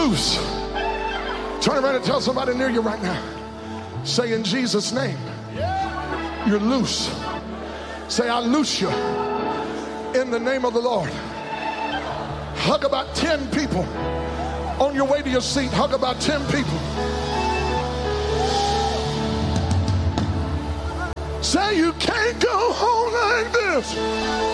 loose. Turn around and tell somebody near you right now. Say, in Jesus' name, you're loose. Say, I loose you in the name of the Lord. Hug about 10 people. On your way to your seat, hug about 10 people. Say, you can't go home like this.